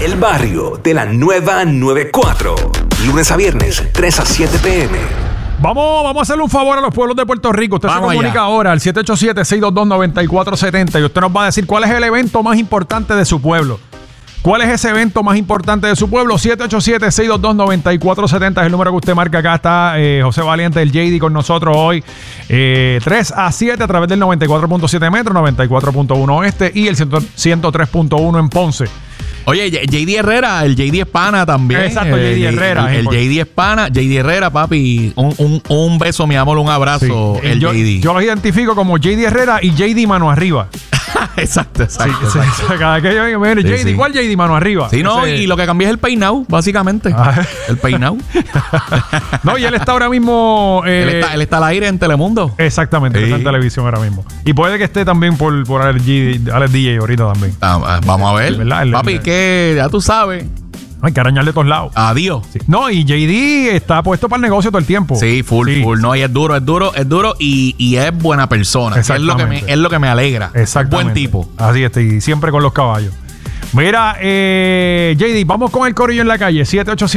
El barrio de la nueva 94. Lunes a viernes, 3 a 7 p.m. Vamos a hacerle un favor a los pueblos de Puerto Rico. Usted Vamos se comunica allá. ahora al 787-622-9470 y usted nos va a decir cuál es el evento más importante de su pueblo. ¿Cuál es ese evento más importante de su pueblo? 787-622-9470 es el número que usted marca. Acá está José Valiente, el JD, con nosotros hoy. 3 a 7 a través del 94.7 metro, 94.1 este y el 103.1 en Ponce. Oye, JD Herrera, el JD es pana también. Exacto, JD Herrera. El JD es pana. JD Herrera, papi, un beso, mi amor, un abrazo. Sí. El JD. Yo los identifico como JD Herrera y JD Mano Arriba. exacto. Sí, cada que yo digo, mire, Sí, JD, sí. ¿cuál JD Mano Arriba? Sí, no, Ese- y lo que cambia es el peinado, básicamente. Ah. El peinado. No, y él está ahora mismo... él está al aire en Telemundo. Exactamente, Sí. está en televisión ahora mismo. Y puede que esté también por Alex DJ ahorita también. Vamos a ver. ¿Verdad? Papi, que ya tú sabes. Hay que arañar de todos lados. Adiós. Sí. No, y JD está puesto para el negocio todo el tiempo. Sí, full. No, y es duro y es buena persona. Es lo que me alegra. Exactamente. Buen tipo. Así está, y siempre con los caballos. Mira, JD, vamos con el corillo en la calle.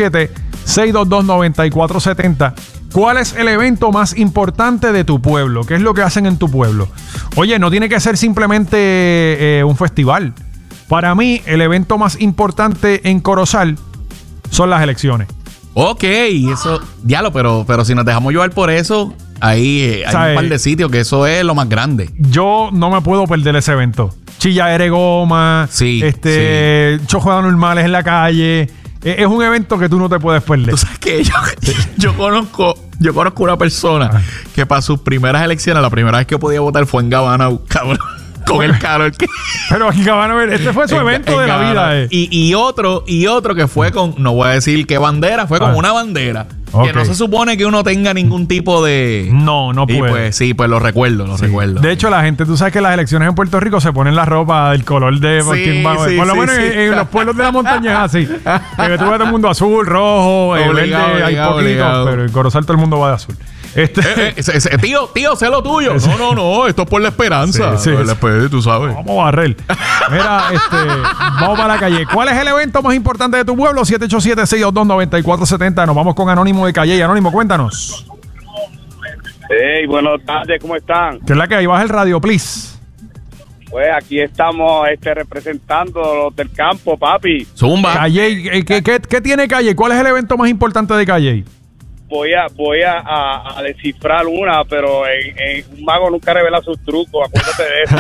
787-622-9470. ¿Cuál es el evento más importante de tu pueblo? ¿Qué es lo que hacen en tu pueblo? Oye, no tiene que ser simplemente un festival. Para mí, el evento más importante en Corozal son las elecciones. Ok, eso. Diablo, pero si nos dejamos llevar por eso, ahí hay un par de sitios que eso es lo más grande. Yo no me puedo perder ese evento. Chilladera de goma, Sí, chojuelas normales en la calle. Es un evento que tú no te puedes perder. Tú sabes que yo conozco una persona que para sus primeras elecciones, la primera vez que podía votar fue en Gabana, cabrón. Con el calor que... Pero aquí van a ver, este fue su evento de la vida. Y otro que fue con, no voy a decir qué bandera, fue con una bandera. Ok. Que no se supone que uno tenga ningún tipo de... No Y puede. pues sí, pues lo recuerdo. De hecho, la gente, tú sabes que las elecciones en Puerto Rico se ponen la ropa del color de... por lo menos en los pueblos de la montaña es así. Que tú ves todo el mundo azul, rojo, verde, hay poquitos, pero en Corozal todo el mundo va de azul. Tío, sé lo tuyo. No, esto es por la esperanza. Sí. Tú sabes. Vamos a barrer. Mira, vamos para la calle. ¿Cuál es el evento más importante de tu pueblo? 787-622-9470. Nos vamos con Anónimo de Calle. Anónimo, cuéntanos. Hey, buenas tardes, ¿cómo están? ¿Qué es la que hay? Baja el radio, please. Pues aquí estamos representando los del campo, papi. Zumba. Calle, ¿qué tiene Calle? ¿Cuál es el evento más importante de Calle? Voy a descifrar una, pero un mago nunca revela sus trucos, acuérdate de eso.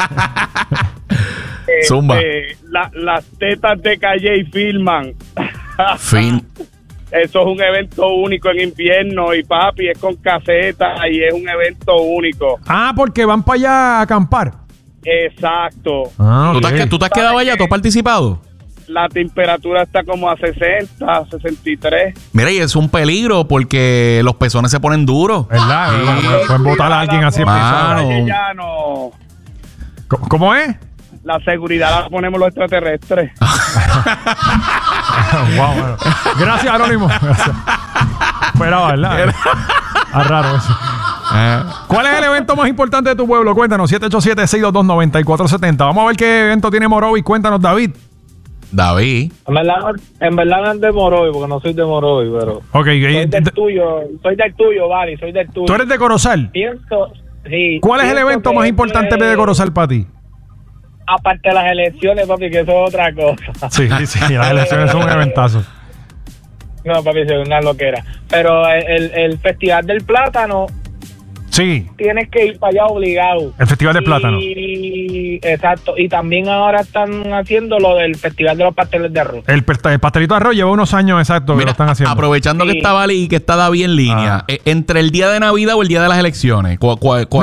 Zumba. Las tetas de Calle y filman. Fin. Eso es un evento único en invierno y papi, es con casetas y es un evento único. Ah, porque van para allá a acampar. Exacto. Ah, ¿Tú te has quedado allá? ¿Tú has participado? La temperatura está como a 60, 63. Mira, y es un peligro porque los pezones se ponen duros. ¿Verdad? Sí. Pueden botar a alguien así. Mano. empezado. Ya no. ¿Cómo es? La seguridad la ponemos los extraterrestres. Wow, bueno. Gracias, Anónimo. Gracias. Pero, ¿verdad? Raro eso. ¿Cuál es el evento más importante de tu pueblo? Cuéntanos, 787-622-9470. Vamos a ver qué evento tiene Morovis. Cuéntanos, David. David. En verdad no es de Morovis, porque no soy de Morovis, pero... Ok, soy del tuyo, Vali, soy del tuyo. ¿Tú eres de Corozal? Pienso, sí. ¿Cuál es el pienso evento que más importante de Corozal para ti? Aparte de las elecciones, papi, que eso es otra cosa. Sí, las elecciones son un eventazo. No, papi, es una loquera. Pero el Festival del Plátano, Sí, tienes que ir para allá obligado. el Festival de Plátano. Exacto. Y también ahora están haciendo lo del Festival de los Pasteles de Arroz. El pastelito de arroz lleva unos años exactos que Mira, lo están haciendo. aprovechando que Sí. está Vali y que está David en línea, entre el día de Navidad o el día de las elecciones, ¿cuál